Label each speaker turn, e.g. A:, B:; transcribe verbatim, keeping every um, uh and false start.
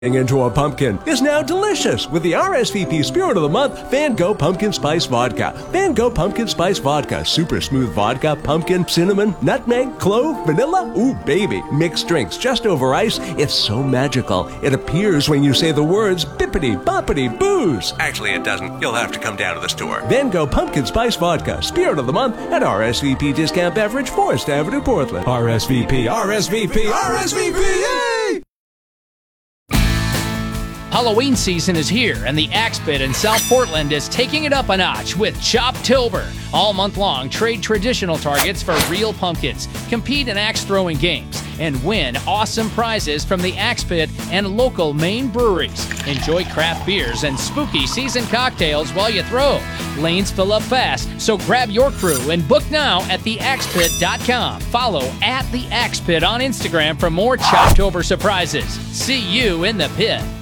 A: Into a pumpkin is now delicious with the R S V P Spirit of the Month Van Gogh Pumpkin Spice Vodka. Van Gogh Pumpkin Spice Vodka. Super smooth vodka, pumpkin, cinnamon, nutmeg, clove, vanilla. Ooh, baby. Mixed drinks just over ice. It's so magical. It appears when you say the words bippity boppity booze. Actually, it doesn't. You'll have to come down to the store. Van Gogh Pumpkin Spice Vodka. Spirit of the Month at R S V P Discount Beverage, Forest Avenue, Portland. R S V P, R S V P, R S V P, yay!
B: Halloween season is here, and the Axe Pit in South Portland is taking it up a notch with Choptober. All month long, trade traditional targets for real pumpkins, compete in axe throwing games, and win awesome prizes from the Axe Pit and local Maine breweries. Enjoy craft beers and spooky season cocktails while you throw. Lanes fill up fast, so grab your crew and book now at the axe pit dot com. Follow at the Axe Pit on Instagram for more Choptober surprises. See you in the pit.